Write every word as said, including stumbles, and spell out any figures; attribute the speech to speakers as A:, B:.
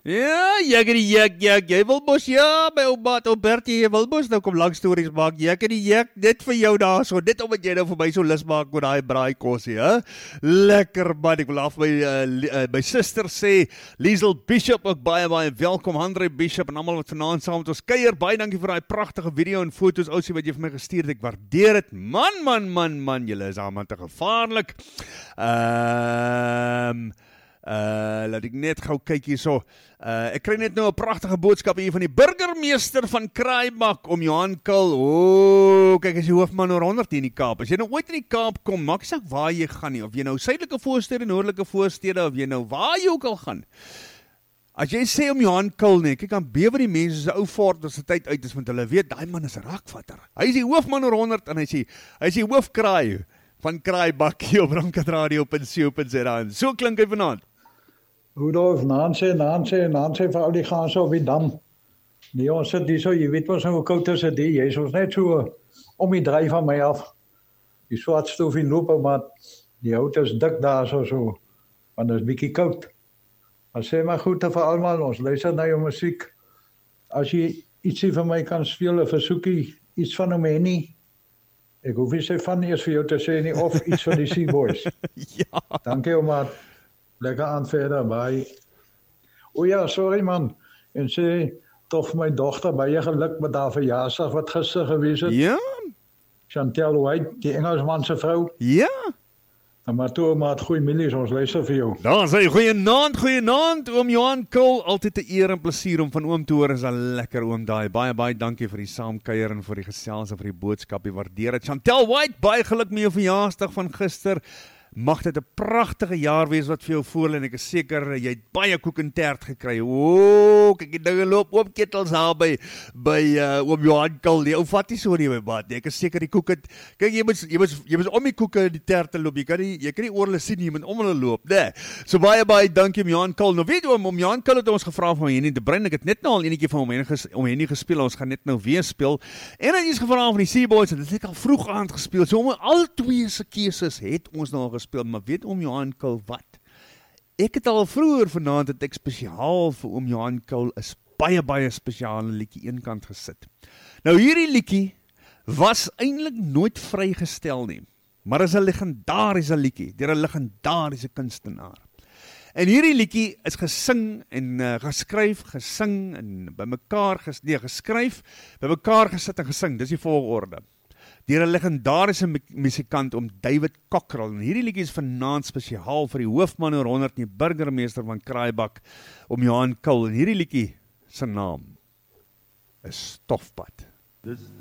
A: Ja, jek die jek, jek, jy wil mos, ja, my ouma, ou Bertie, jy wil mos nou kom lang stories maak, jek die jek, net vir jou daar so, net omdat jy nou vir my so lus maak met daai braaikosie, hè? Lekker man, ek wil af my, uh, uh, my sister sê, Liesel Bishop, ook baie, baie welkom, Andre Bishop, en allemaal wat vanaand saam met ons kuier, baie dankie vir die prachtige video en foto's, ousie wat jy vir my gestuur het, ek waardeer het, man, man, man, man, jylle is allemaal te gevaarlik, ehm, um, Uh, laat ek net gauw kyk hier so. Uh, ek kry net nou 'n pragtige boodskap hier van die burgemeester van Kraaibak, om Johan Kul. O, kyk, as jy hoofman oor honderd in die Kaap. As jy nou ooit in die Kaap kom, maak saak waar jy gaan nie, of jy nou suidelike voorstede, noordelike voorstede, of jy nou waar jy ook al gaan. As jy sê om Johan Kul nie, kyk aan bewe die mense se ou fort as die tyd uit is, want hulle weet, daai man is 'n rakvatter. Hy is die hoofman oor honderd en hy is die, hy is die hoofkraai van Kraaibak hier op Ramkatradio punt co punt za. So klink hy vanaand.
B: Rudolf, Nancy, Nancy, Nancy vir al die ganse op die dam. Nee, ons sit hier so, jy weet ons nou hoe koud is dit, jy is ons net so om die draai van my af. Die swart stof in loop, maar die hout is dik daar so so, want dit is bietjie koud. Maar sê maar goed vir almal, ons luister na jou musiek. As jy ietsie vir my kan speel, 'n versoekie, iets van hom nie. Ek hoef nie sê van eers vir jou te sê nie, of iets van die Seaboys.
A: Ja.
B: Dankie oma. Lekker aan verder, bye. O ja, sorry man. En sê, toch vir my dogter, baie geluk met haar verjaarsdag wat gister gewees het.
A: Ja.
B: Chantel White, die Engelsman se vrou.
A: Ja.
B: En maar toe, maar het goeie milies, ons luister vir jou.
A: Daar sê, goeie naand, goeie naand, oom Johan Kul, altyd 'n eer en plesier om van oom te hoor, is 'n lekker oom daai. Baie, baie dankie vir die saamkuier en vir die gesels en vir die boodskap, die waardeer het. Chantel White, baie geluk met jou verjaarsdag van gister. Mag dit 'n pragtige jaar wees wat vir jou voor en ek is seker jy het baie koek en tert gekry. O, kyk die dinge loop oop kettels daar by by uh, oom Johan Kul. Die ou vat nie so nie my maat. Ek is seker die koek het kyk jy moet jy moet jy moet om die koeke en die terte loop. Jy kan nie jy kan nie oor hulle sien nie, jy moet om hulle loop, né? So baie baie dankie om Johan Kul. Nou weet jy om om Johan Kul het ons gevra van Henny de Bruin. Ek het net nou al enetjie van hom en ges, om Henny gespeel. Ons gaan net nou weer speel. En hy is gevra van die Seaboys en dit het al vroeg aand gespeel. So om al twee se keuses het ons nou al speel, maar weet oom Johan Kul wat? Ek het al vroeër vanaand het ek spesiaal vir oom Johan Kul 'n baie baie spesiale liedjie eenkant gesit. Nou hierdie liedjie was eintlik nooit vrygestel nie, maar is 'n legendariese liedjie deur 'n legendariese kunstenaar. En hierdie liedjie is gesing en uh, geskryf, gesing en bymekaar ges, nee, geskryf, bymekaar gesit en gesing. Dis die volgorde. Deur 'n legendariese musikant om David Cockrell. En hierdie liedjie is vanaand spesiaal vir die hoofman oor honderd, die burgemeester van Kraaibak, om Johan Kul. En hierdie liedjie se naam is Stofpad. Dis